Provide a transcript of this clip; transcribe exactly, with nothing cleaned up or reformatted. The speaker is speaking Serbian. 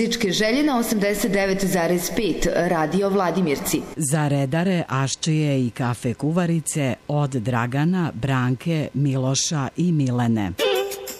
muzičke želje na osamdeset devet zarez pet Radio Vladimirci. Za redare, aščije i kafe kuvarice od Dragana, Branke, Miloša i Milene.